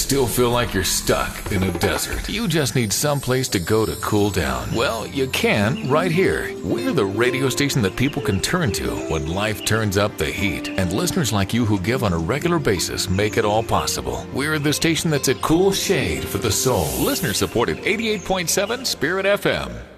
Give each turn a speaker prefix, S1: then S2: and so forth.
S1: still feel like you're stuck in a desert? You just need someplace to go to cool down. Well, you can right here. We're the radio station that people can turn to when life turns up the heat. And listeners like you who give on a regular basis make it all possible. We're the station that's a cool shade for the soul. Listener supported 88.7 Spirit FM.